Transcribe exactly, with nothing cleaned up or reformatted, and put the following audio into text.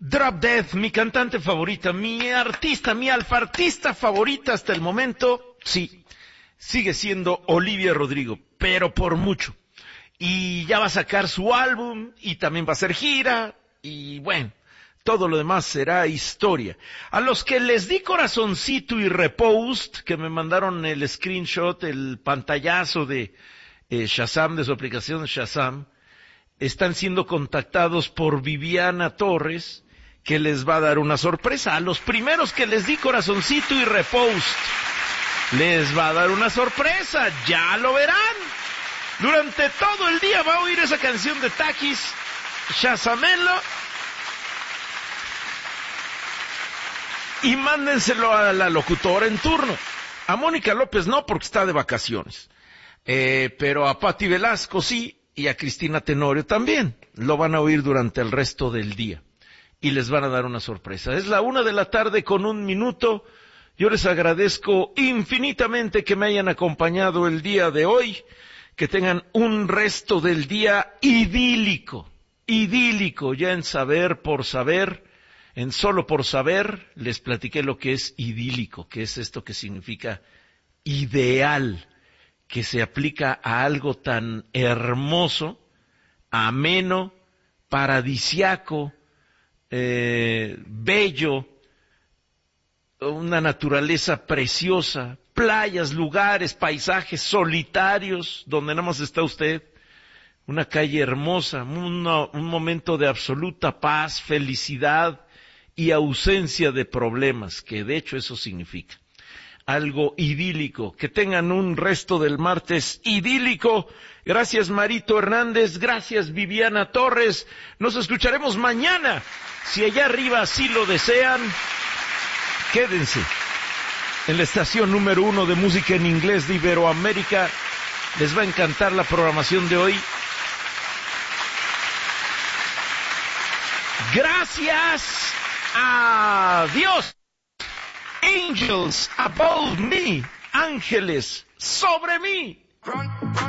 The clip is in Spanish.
Drop Dead, mi cantante favorita, mi artista, mi alfartista favorita hasta el momento, sí, sigue siendo Olivia Rodrigo, pero por mucho. Y ya va a sacar su álbum, y también va a hacer gira, y bueno, todo lo demás será historia. A los que les di corazoncito y repost, que me mandaron el screenshot, el pantallazo de eh, Shazam, de su aplicación Shazam, están siendo contactados por Viviana Torres, que les va a dar una sorpresa. A los primeros que les di corazoncito y repost, les va a dar una sorpresa, ya lo verán. Durante todo el día va a oír esa canción de Takis, Shazamelo, y mándenselo a la locutora en turno. A Mónica López no, porque está de vacaciones, eh, pero a Pati Velasco sí, y a Cristina Tenorio también. Lo van a oír durante el resto del día y les van a dar una sorpresa. Es la una de la tarde con un minuto. Yo les agradezco infinitamente que me hayan acompañado el día de hoy. Que tengan un resto del día idílico, idílico, ya en Saber por Saber, en Solo por Saber, les platiqué lo que es idílico, que es esto que significa ideal, que se aplica a algo tan hermoso, ameno, paradisiaco, eh, bello, una naturaleza preciosa, playas, lugares, paisajes solitarios, donde nada más está usted, una calle hermosa, una, un momento de absoluta paz, felicidad y ausencia de problemas, que de hecho eso significa. Algo idílico, que tengan un resto del martes idílico. Gracias Marito Hernández, gracias Viviana Torres, nos escucharemos mañana, si allá arriba así lo desean. Quédense en la estación número uno de música en inglés de Iberoamérica, les va a encantar la programación de hoy. Gracias a Dios. Angels above me, ángeles sobre mí.